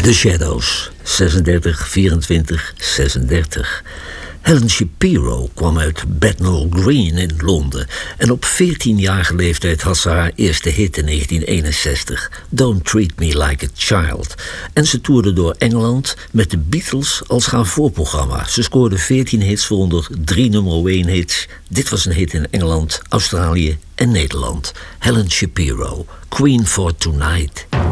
The Shadows, 36, 24, 36. Helen Shapiro kwam uit Bethnal Green in Londen en op 14-jarige leeftijd had ze haar eerste hit in 1961, Don't Treat Me Like a Child. En ze toerde door Engeland met de Beatles als haar voorprogramma. Ze scoorde 14 hits, waaronder 3 nummer 1 hits. Dit was een hit in Engeland, Australië en Nederland. Helen Shapiro, Queen for Tonight.